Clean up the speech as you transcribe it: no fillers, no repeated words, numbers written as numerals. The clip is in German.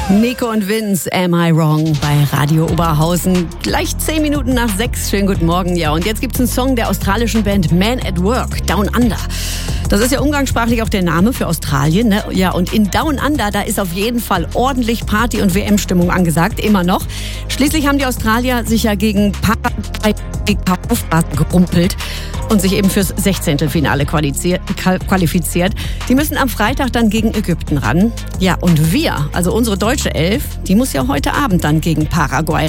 Nico und Vince, Am I Wrong bei Radio Oberhausen. Gleich 10 Minuten nach 6. Schönen guten Morgen. Ja, und jetzt gibt's einen Song der australischen Band Man at Work, Down Under. Das ist ja umgangssprachlich auch der Name für Australien, ne? Ja, und in Down Under, da ist auf jeden Fall ordentlich Party- und WM-Stimmung angesagt, immer noch. Schließlich haben die Australier sich ja gegen Paraguay gerumpelt und sich eben fürs 16. Finale qualifiziert. Die müssen am Freitag dann gegen Ägypten ran. Ja, und wir, also unsere deutsche Elf, die muss ja heute Abend dann gegen Paraguay